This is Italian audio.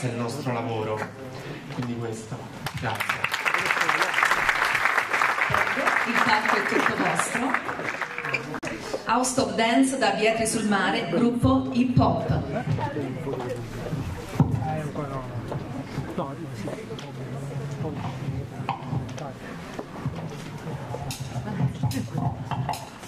grazie al nostro lavoro. Quindi questo, grazie. Il palco è tutto vostro. House of Dance da Vietri sul Mare, gruppo hip hop. No,